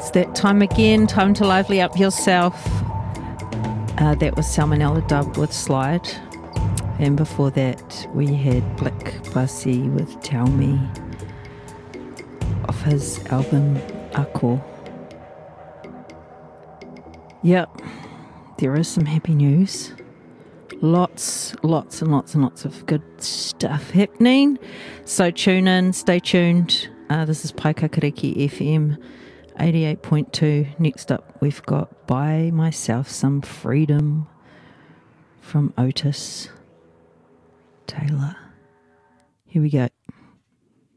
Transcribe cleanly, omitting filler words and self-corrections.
It's that time again, time to lively up yourself. That was Salmonella Dub with Slide. And before that, we had Blick Bussy with Tell Me off his album Ako. Yep, there is some happy news. Lots and lots of good stuff happening. So tune in, stay tuned. This is Paikakariki FM 88.2. Next up, we've got Buy Myself Some Freedom from Otis Taylor. Here we go.